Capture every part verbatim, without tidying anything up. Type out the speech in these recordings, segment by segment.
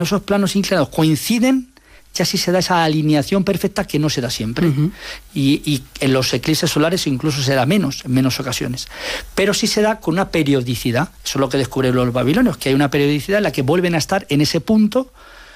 esos planos inclinados coinciden, ya sí se da esa alineación perfecta que no se da siempre. Uh-huh. Y, y en los eclipses solares incluso se da menos, en menos ocasiones. Pero sí se da con una periodicidad. Eso es lo que descubrieron los babilonios, que hay una periodicidad en la que vuelven a estar en ese punto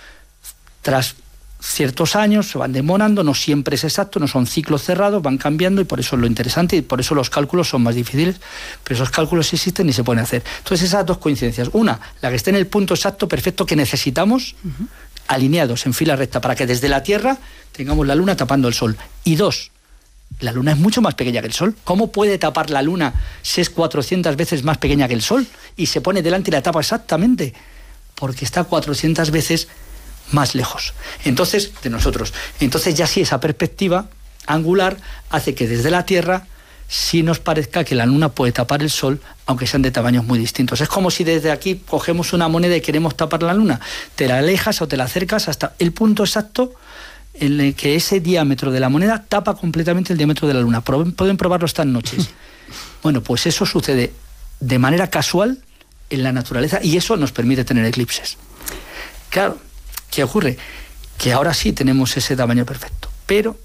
tras ciertos años, se van demorando, no siempre es exacto, no son ciclos cerrados, van cambiando, y por eso es lo interesante, y por eso los cálculos son más difíciles, pero esos cálculos existen y se pueden hacer. Entonces esas dos coincidencias, una, la que esté en el punto exacto, perfecto, que necesitamos, uh-huh. alineados en fila recta, para que desde la Tierra tengamos la Luna tapando el Sol. Y dos, la Luna es mucho más pequeña que el Sol. ¿Cómo puede tapar la Luna si es cuatrocientas veces más pequeña que el Sol? Y se pone delante y la tapa exactamente, porque está cuatrocientas veces más lejos. Entonces, de nosotros. Entonces ya sí esa perspectiva angular hace que desde la Tierra sí nos parezca que la Luna puede tapar el Sol, aunque sean de tamaños muy distintos. Es como si desde aquí cogemos una moneda y queremos tapar la Luna. Te la alejas o te la acercas hasta el punto exacto en el que ese diámetro de la moneda tapa completamente el diámetro de la Luna. Pueden probarlo estas noches. Bueno, pues eso sucede de manera casual en la naturaleza, y eso nos permite tener eclipses. Claro, ¿qué ocurre? Que ahora sí tenemos ese tamaño perfecto, pero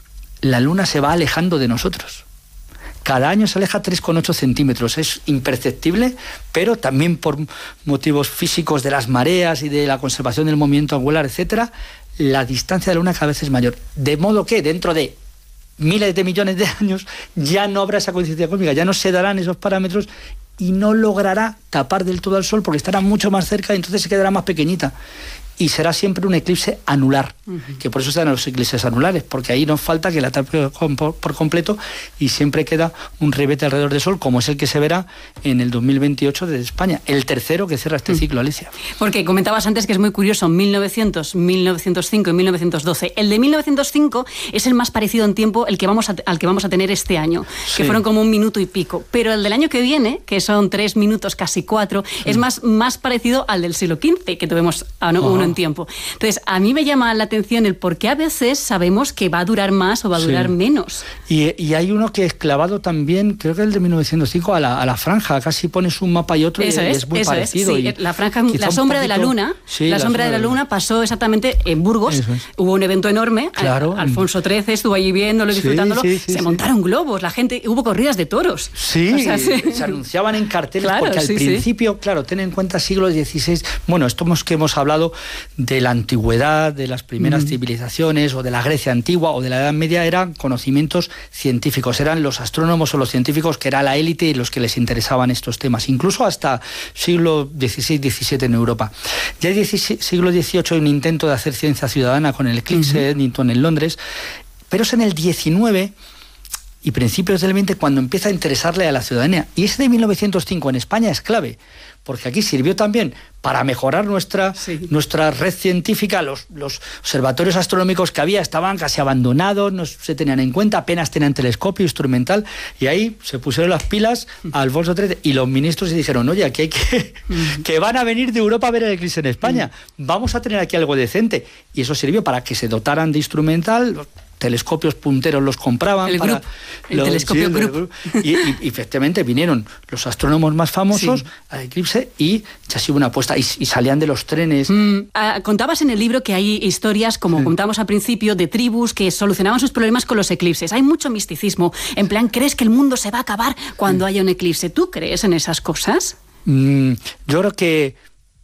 la Luna se va alejando de nosotros. Cada año se aleja tres coma ocho centímetros. Es imperceptible, pero también por motivos físicos de las mareas y de la conservación del movimiento angular, etcétera, la distancia de la Luna cada vez es mayor. De modo que dentro de miles de millones de años ya no habrá esa coincidencia cósmica, ya no se darán esos parámetros y no logrará tapar del todo al Sol porque estará mucho más cerca y entonces se quedará más pequeñita. Y será siempre un eclipse anular, uh-huh. que por eso se dan los eclipses anulares, porque ahí nos falta que la tape por completo y siempre queda un ribete alrededor del Sol, como es el que se verá en el dos mil veintiocho de España, el tercero que cierra este uh-huh. ciclo, Alicia. Porque comentabas antes que es muy curioso, mil novecientos, mil novecientos cinco y mil novecientos doce. El de mil novecientos cinco es el más parecido en tiempo el que vamos a, al que vamos a tener este año, sí. que fueron como un minuto y pico. Pero el del año que viene, que son tres minutos, casi cuatro, sí. es más, más parecido al del siglo quince, que tuvimos a uno, uh-huh. en tiempo. Entonces, a mí me llama la atención el por qué a veces sabemos que va a durar más o va a durar sí. menos. Y, y hay uno que es clavado también, creo que el de mil novecientos cinco, a la, a la franja. Casi pones un mapa y otro, eso y es, es muy eso parecido. Es, sí. y la franja, la sombra poquito, de la Luna, sí, la, la sombra de la Luna pasó exactamente en Burgos. Es. Hubo un evento enorme. Claro. Alfonso trece estuvo allí viéndolo, disfrutándolo. Sí, sí, sí, se sí. montaron globos, la gente, hubo corridas de toros. Sí, o sea, sí. se anunciaban en carteles, claro, porque al sí, principio, sí. claro, ten en cuenta siglo dieciséis. Bueno, esto hemos, que hemos hablado de la antigüedad, de las primeras mm. civilizaciones, o de la Grecia antigua, o de la Edad Media, eran conocimientos científicos, eran los astrónomos o los científicos que era la élite y los que les interesaban estos temas, incluso hasta siglo dieciséis diecisiete en Europa. Ya en siglo dieciocho hay un intento de hacer ciencia ciudadana con el eclipse de mm-hmm. Eddington en Londres, pero es en el diecinueve y principios del veinte cuando empieza a interesarle a la ciudadanía. Y ese de mil novecientos cinco en España es clave, porque aquí sirvió también para mejorar nuestra, sí. nuestra red científica. Los, los observatorios astronómicos que había estaban casi abandonados, no se tenían en cuenta, apenas tenían telescopio instrumental, y ahí se pusieron las pilas a Alfonso trece y los ministros y dijeron, oye, aquí hay que, que van a venir de Europa a ver el eclipse en España, vamos a tener aquí algo decente. Y eso sirvió para que se dotaran de instrumental, los telescopios punteros los compraban. El, para grup, el los, telescopio sí, Group. Y, y, y efectivamente vinieron los astrónomos más famosos sí. al eclipse y ya se hubo una apuesta, y, y salían de los trenes. Mm, ah, contabas en el libro que hay historias, como sí. contamos al principio, de tribus que solucionaban sus problemas con los eclipses. Hay mucho misticismo. En plan, ¿crees que el mundo se va a acabar cuando sí. haya un eclipse? ¿Tú crees en esas cosas? Mm, yo creo que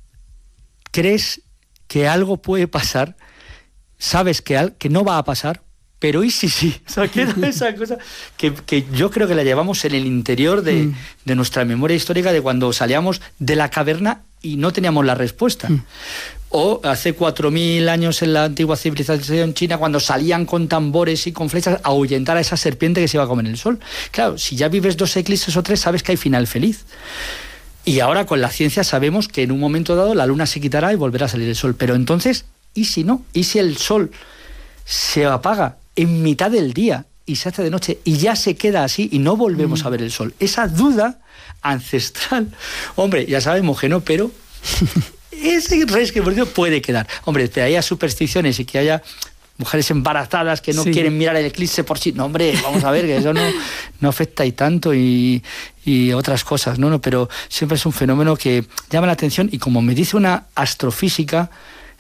crees que algo puede pasar, sabes que, al, que no va a pasar, pero y sí, sí, o sea, queda esa cosa que, que yo creo que la llevamos en el interior de, mm. de nuestra memoria histórica, de cuando salíamos de la caverna y no teníamos la respuesta. Mm. O hace cuatro mil años en la antigua civilización china, cuando salían con tambores y con flechas a ahuyentar a esa serpiente que se iba a comer el sol. Claro, si ya vives dos eclipses o tres, sabes que hay final feliz. Y ahora con la ciencia sabemos que en un momento dado la luna se quitará y volverá a salir el sol. Pero entonces, ¿y si no? ¿Y si el sol se apaga en mitad del día y se hace de noche y ya se queda así y no volvemos mm. a ver el sol? Esa duda ancestral, hombre, ya sabemos que no, pero ese resquemor puede quedar. Hombre, que haya supersticiones y que haya mujeres embarazadas que no sí. quieren mirar el eclipse por sí. No, hombre, vamos a ver, que eso no, no afecta y tanto y, y otras cosas, ¿no? no Pero siempre es un fenómeno que llama la atención, y como me dice una astrofísica,